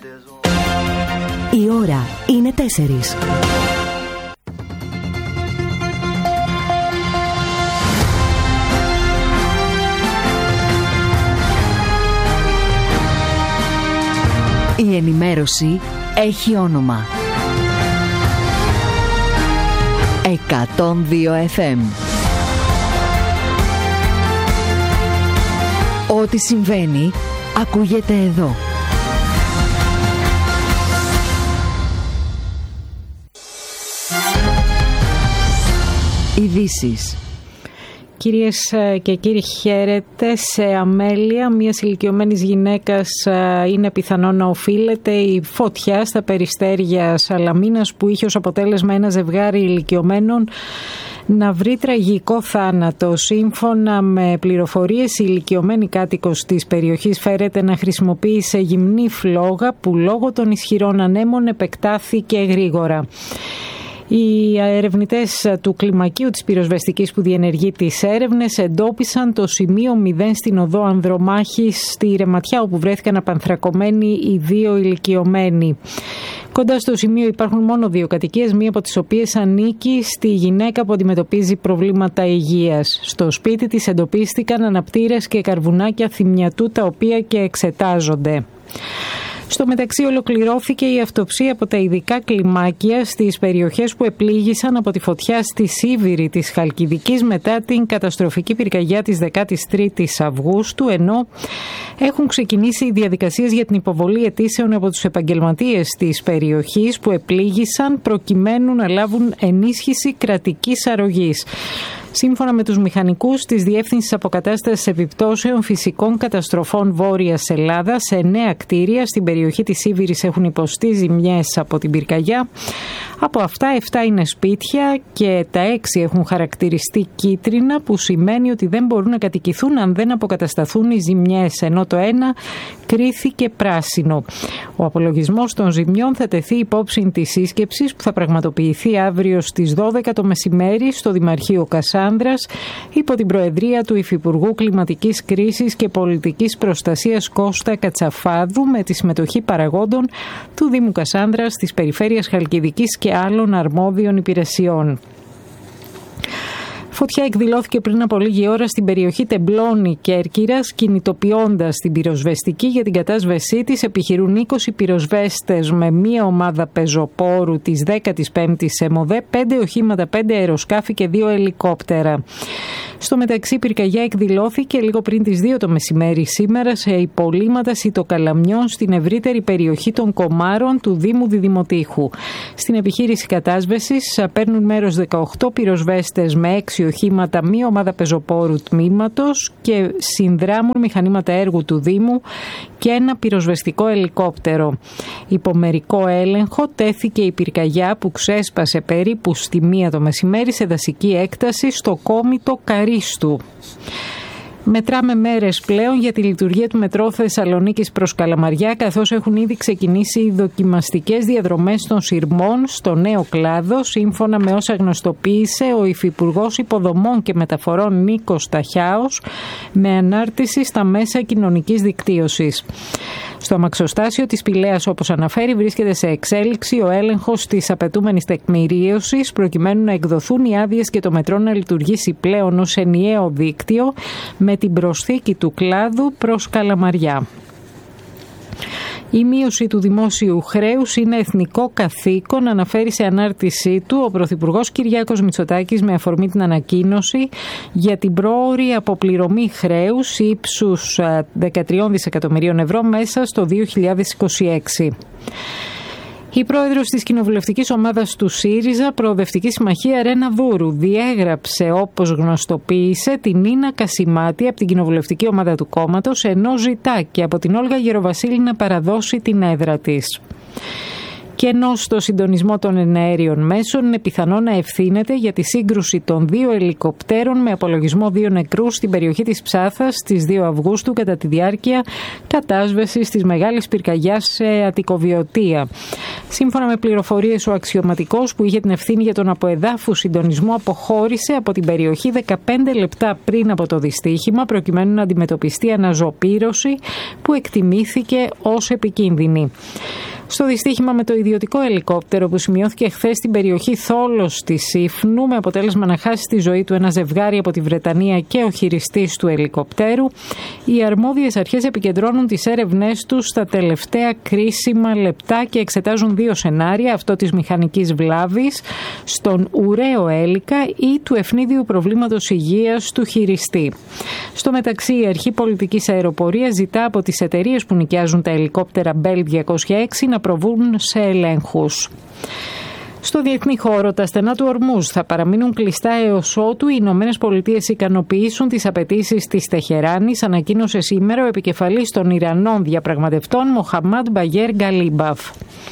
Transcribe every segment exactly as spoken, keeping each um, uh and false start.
Η ώρα είναι τέσσερις. Η ενημέρωση έχει όνομα. εκατόν δύο εφ εμ. Ό,τι συμβαίνει, ακούγεται εδώ. Ειδήσεις. Κυρίες και κύριοι, χαίρετε. Σε αμέλεια μιας ηλικιωμένης γυναίκας είναι πιθανό να οφείλεται η φωτιά στα περιστέρια Σαλαμίνας, που είχε ως αποτέλεσμα ένα ζευγάρι ηλικιωμένων να βρει τραγικό θάνατο. Σύμφωνα με πληροφορίες, η ηλικιωμένη κάτοικος της περιοχής φέρεται να χρησιμοποίησε γυμνή φλόγα που λόγω των ισχυρών ανέμων επεκτάθηκε γρήγορα. Οι ερευνητές του κλιμακίου της πυροσβεστικής που διενεργεί τις έρευνες εντόπισαν το σημείο μηδέν στην οδό Ανδρομάχης στη Ρεματιά, όπου βρέθηκαν απανθρακωμένοι οι δύο ηλικιωμένοι. Κοντά στο σημείο υπάρχουν μόνο δύο κατοικίες, μία από τις οποίες ανήκει στη γυναίκα που αντιμετωπίζει προβλήματα υγείας. Στο σπίτι της εντοπίστηκαν αναπτήρες και καρβουνάκια θυμιατού, τα οποία και εξετάζονται. Στο μεταξύ, ολοκληρώθηκε η αυτοψία από τα ειδικά κλιμάκια στις περιοχές που επλήγησαν από τη φωτιά στη Σίβηρη της Χαλκιδικής μετά την καταστροφική πυρκαγιά της δεκάτης τρίτης Αυγούστου, ενώ έχουν ξεκινήσει οι διαδικασίες για την υποβολή αιτήσεων από τους επαγγελματίες της περιοχής που επλήγησαν, προκειμένου να λάβουν ενίσχυση κρατικής αρρωγής. Σύμφωνα με τους μηχανικούς της Διεύθυνσης Αποκατάστασης Επιπτώσεων Φυσικών Καταστροφών Βόρειας Ελλάδας, εννέα κτίρια στην περιοχή της Σίβηρης έχουν υποστεί ζημιές από την πυρκαγιά. Από αυτά, επτά είναι σπίτια και τα έξι έχουν χαρακτηριστεί κίτρινα, που σημαίνει ότι δεν μπορούν να κατοικηθούν αν δεν αποκατασταθούν οι ζημιές, ενώ το ένα κρίθηκε πράσινο. Ο απολογισμός των ζημιών θα τεθεί υπόψη της σύσκεψης που θα πραγματοποιηθεί αύριο στις δώδεκα το μεσημέρι στο Δημαρχείο Κασάνδρας, υπό την προεδρία του Υφυπουργού Κλιματικής Κρίσης και Πολιτικής Προστασίας Κώστα Κατσαφάδου, με τη συμμετοχή παραγόντων του Δήμου Κασάνδρας, της Περιφέρειας Χαλκιδικής και άλλων αρμόδιων υπηρεσιών. Φωτιά εκδηλώθηκε πριν από λίγη ώρα στην περιοχή Τεμπλώνη Κέρκυρας, κινητοποιώντας την πυροσβεστική. Για την κατάσβεσή της επιχειρούν είκοσι πυροσβέστες με μία ομάδα πεζοπόρου της δέκατης πέμπτης ΕΜΟΔΕ, πέντε οχήματα, πέντε αεροσκάφη και δύο ελικόπτερα. Στο μεταξύ, η πυρκαγιά εκδηλώθηκε λίγο πριν τις δύο το μεσημέρι σήμερα σε υπολείμματα Σιτοκαλαμιών στην ευρύτερη περιοχή των Κομάρων του Δήμου Διδημοτήχου. Στην επιχείρηση κατάσβεσης παίρνουν μέρος δεκαοκτώ πυροσβέστες με έξι οχήματα, μία ομάδα πεζοπόρου τμήματος και συνδράμουν μηχανήματα έργου του Δήμου και ένα πυροσβεστικό ελικόπτερο. Υπό μερικό έλεγχο τέθηκε η πυρκαγιά που ξέσπασε περίπου στη μία το μεσημέρι σε δασική έκταση στο κόμιτο Καρίστου. Μετράμε μέρες πλέον για τη λειτουργία του μετρό Θεσσαλονίκης προς Καλαμαριά, καθώς έχουν ήδη ξεκινήσει οι δοκιμαστικές διαδρομές των σειρμών στο νέο κλάδο, σύμφωνα με όσα γνωστοποίησε ο Υφυπουργός Υποδομών και Μεταφορών Νίκος Ταχιάος, με ανάρτηση στα μέσα κοινωνικής δικτύωσης. Στο αμαξοστάσιο της Πηλαίας, όπως αναφέρει, βρίσκεται σε εξέλιξη ο έλεγχος της απαιτούμενης τεκμηρίωσης, προκειμένου να εκδοθούν οι άδειες και το μετρό να λειτουργήσει πλέον ως ενιαίο δίκτυο, με την προσθήκη του κλάδου προς Καλαμαριά. Η μείωση του δημόσιου χρέους είναι εθνικό καθήκον, αναφέρει σε ανάρτησή του ο Πρωθυπουργός Κυριάκος Μητσοτάκης, με αφορμή την ανακοίνωση για την πρόωρη αποπληρωμή χρέους ύψους δεκατρία δισεκατομμυρίων ευρώ μέσα στο δύο χιλιάδες είκοσι έξι. Η πρόεδρος της κοινοβουλευτικής ομάδας του ΣΥΡΙΖΑ, Προοδευτική Συμμαχία, Ρένα Δούρου, διέγραψε, όπως γνωστοποίησε, την Νίνα Κασιμάτη από την κοινοβουλευτική ομάδα του κόμματος, ενώ ζητά και από την Όλγα Γεροβασίλη να παραδώσει την έδρα της. Και ενώ στο συντονισμό των εναέριων μέσων είναι πιθανό να ευθύνεται για τη σύγκρουση των δύο ελικοπτέρων με απολογισμό δύο νεκρούς στην περιοχή της Ψάθας στις δύο Αυγούστου κατά τη διάρκεια κατάσβεσης της μεγάλης πυρκαγιάς σε Αττικοβιωτία. Σύμφωνα με πληροφορίες, ο αξιωματικός που είχε την ευθύνη για τον αποεδάφου συντονισμό αποχώρησε από την περιοχή δεκαπέντε λεπτά πριν από το δυστύχημα, προκειμένου να αντιμετωπιστεί αναζωπήρωση που εκτιμήθηκε ως επικίνδυνη. Στο δυστύχημα με το ιδιωτικό ελικόπτερο που σημειώθηκε χθες στην περιοχή Θόλος της Ήφνου, με αποτέλεσμα να χάσει τη ζωή του ένα ζευγάρι από τη Βρετανία και ο χειριστής του ελικοπτέρου, οι αρμόδιες αρχές επικεντρώνουν τις έρευνές τους στα τελευταία κρίσιμα λεπτά και εξετάζουν δύο σενάρια: αυτό της μηχανικής βλάβης στον ουραίο έλικα ή του ευνίδιου προβλήματος υγείας του χειριστή. Στο μεταξύ, η Αρχή Πολιτικής Αεροπορίας ζητά από τις εταιρείες που νοικιάζουν τα ελικόπτερα Bell διακόσια έξι να προβούν σε ελέγχους. Στο διεθνή χώρο, τα στενά του Ορμούζ θα παραμείνουν κλειστά έως ότου οι Ηνωμένες Πολιτείες ικανοποιήσουν τις απαιτήσεις της Τεχεράνης, ανακοίνωσε σήμερα ο επικεφαλής των Ιρανών διαπραγματευτών Μοχαμάντ Μπαγέρ Γκαλίμπαφ.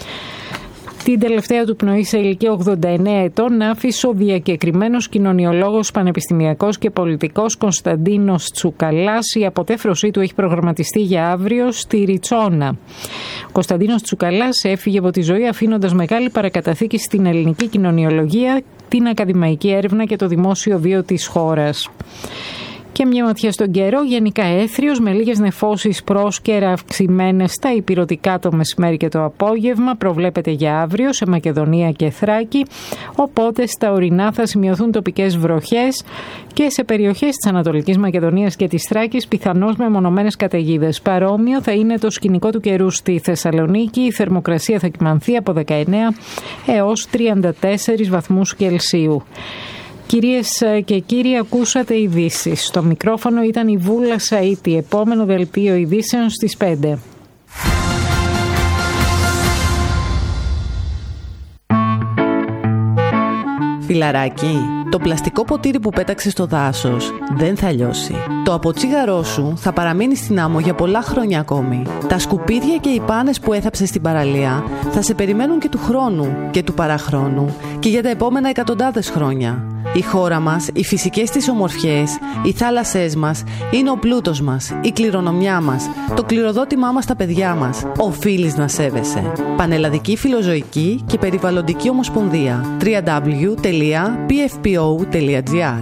Την τελευταία του πνοή σε ηλικία ογδόντα εννέα ετών άφησε ο διακεκριμένος κοινωνιολόγος, πανεπιστημιακός και πολιτικός Κωνσταντίνος Τσουκαλάς. Η αποτέφρωσή του έχει προγραμματιστεί για αύριο στη Ριτσόνα. Ο Κωνσταντίνος Τσουκαλάς έφυγε από τη ζωή αφήνοντας μεγάλη παρακαταθήκη στην ελληνική κοινωνιολογία, την ακαδημαϊκή έρευνα και το δημόσιο βίο της χώρας. Και μια ματιά στον καιρό, γενικά έθριος με λίγες νεφώσεις πρόσκαιρα αυξημένες στα ηπειρωτικά το μεσημέρι και το απόγευμα, προβλέπεται για αύριο σε Μακεδονία και Θράκη, οπότε στα ορεινά θα σημειωθούν τοπικές βροχές και σε περιοχές της Ανατολικής Μακεδονίας και της Θράκης πιθανώς μεμονωμένες καταιγίδες. Παρόμοιο θα είναι το σκηνικό του καιρού στη Θεσσαλονίκη, η θερμοκρασία θα κυμανθεί από δεκαεννέα έως τριάντα τέσσερις βαθμούς Κελσίου. Κυρίες και κύριοι, ακούσατε ειδήσεις. Στο μικρόφωνο ήταν η Βούλα Σαΐτη. Επόμενο δελτίο ειδήσεων στις πέντε. Φιλαράκι, το πλαστικό ποτήρι που πέταξες στο δάσος δεν θα λιώσει. Το αποτσίγαρό σου θα παραμείνει στην άμμο για πολλά χρόνια ακόμη. Τα σκουπίδια και οι πάνες που έθαψες στην παραλία θα σε περιμένουν και του χρόνου και του παραχρόνου και για τα επόμενα εκατοντάδες χρόνια. Η χώρα μας, οι φυσικές της ομορφιές, οι θάλασσές μας είναι ο πλούτος μας, η κληρονομιά μας, το κληροδότημά μας στα παιδιά μας. Οφείλεις να σέβεσαι. Πανελλαδική Φιλοζωική και Περιβαλλοντική Ομοσπονδία. double-u double-u double-u τελεία πι εφ πι ο τελεία τζι άρ.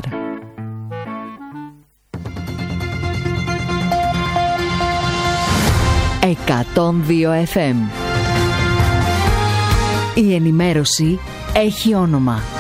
εκατόν δύο εφ εμ. Η ενημέρωση έχει όνομα.